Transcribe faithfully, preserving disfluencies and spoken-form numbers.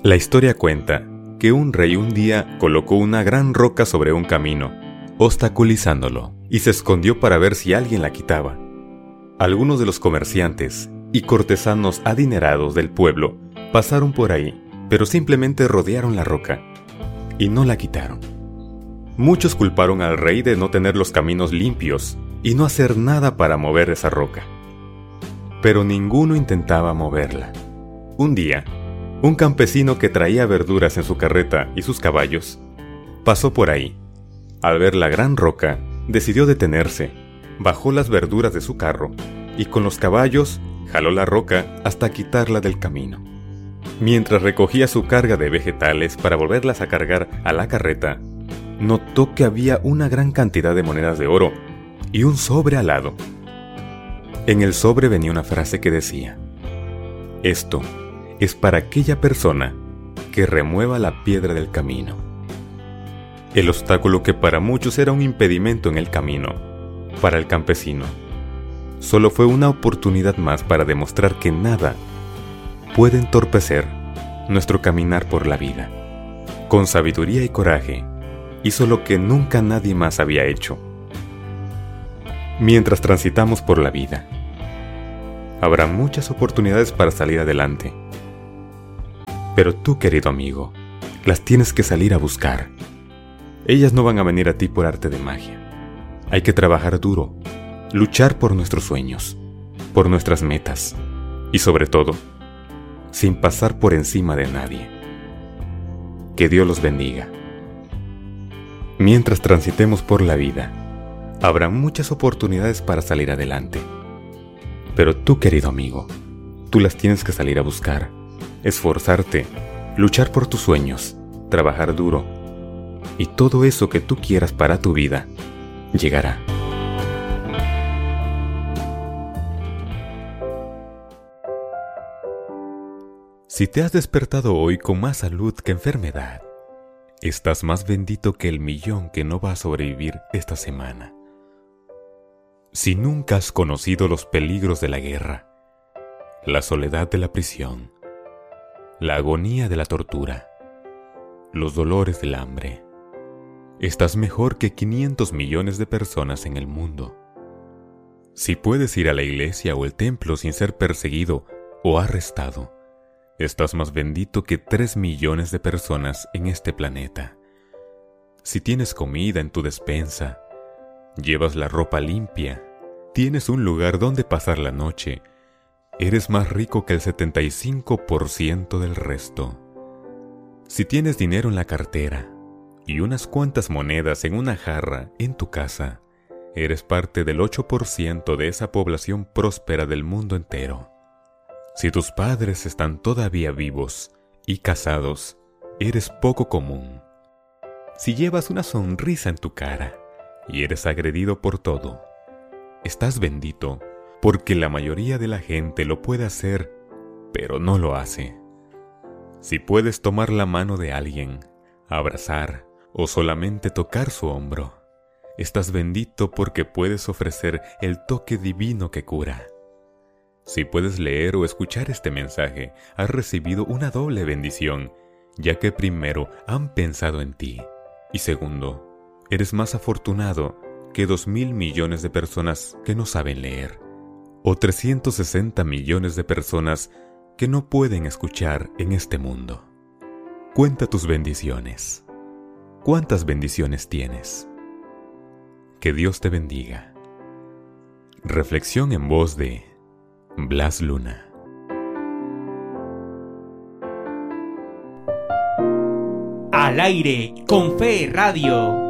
La historia cuenta que un rey un día colocó una gran roca sobre un camino, obstaculizándolo, y se escondió para ver si alguien la quitaba. Algunos de los comerciantes y cortesanos adinerados del pueblo pasaron por ahí, pero simplemente rodearon la roca y no la quitaron. Muchos culparon al rey de no tener los caminos limpios y no hacer nada para mover esa roca. Pero ninguno intentaba moverla. Un día, un campesino que traía verduras en su carreta y sus caballos pasó por ahí. Al ver la gran roca, decidió detenerse, bajó las verduras de su carro y con los caballos jaló la roca hasta quitarla del camino. Mientras recogía su carga de vegetales para volverlas a cargar a la carreta, notó que había una gran cantidad de monedas de oro y un sobre al lado. En el sobre venía una frase que decía: esto es para aquella persona que remueva la piedra del camino. El obstáculo que para muchos era un impedimento en el camino, para el campesino, solo fue una oportunidad más para demostrar que nada puede entorpecer nuestro caminar por la vida. Con sabiduría y coraje, hizo lo que nunca nadie más había hecho. Mientras transitamos por la vida, habrá muchas oportunidades para salir adelante. Pero tú, querido amigo, las tienes que salir a buscar. Ellas no van a venir a ti por arte de magia. Hay que trabajar duro, luchar por nuestros sueños, por nuestras metas y sobre todo, sin pasar por encima de nadie. Que Dios los bendiga. Mientras transitemos por la vida, habrá muchas oportunidades para salir adelante. Pero tú, querido amigo, tú las tienes que salir a buscar, esforzarte, luchar por tus sueños, trabajar duro, y todo eso que tú quieras para tu vida, llegará. Si te has despertado hoy con más salud que enfermedad, estás más bendito que el millón que no va a sobrevivir esta semana. Si nunca has conocido los peligros de la guerra, la soledad de la prisión, la agonía de la tortura, los dolores del hambre, estás mejor que quinientos millones de personas en el mundo. Si puedes ir a la iglesia o el templo sin ser perseguido o arrestado, estás más bendito que tres millones de personas en este planeta. Si tienes comida en tu despensa, llevas la ropa limpia, tienes un lugar donde pasar la noche, eres más rico que el setenta y cinco por ciento del resto. Si tienes dinero en la cartera y unas cuantas monedas en una jarra en tu casa, eres parte del ocho por ciento de esa población próspera del mundo entero. Si tus padres están todavía vivos y casados, eres poco común. Si llevas una sonrisa en tu cara y eres agredido por todo, estás bendito porque la mayoría de la gente lo puede hacer, pero no lo hace. Si puedes tomar la mano de alguien, abrazar o solamente tocar su hombro, estás bendito porque puedes ofrecer el toque divino que cura. Si puedes leer o escuchar este mensaje, has recibido una doble bendición, ya que primero han pensado en ti, y segundo, eres más afortunado que dos mil millones de personas que no saben leer, o trescientos sesenta millones de personas que no pueden escuchar en este mundo. Cuenta tus bendiciones. ¿Cuántas bendiciones tienes? Que Dios te bendiga. Reflexión en voz de Blas Luna. Al aire con Fe Radio.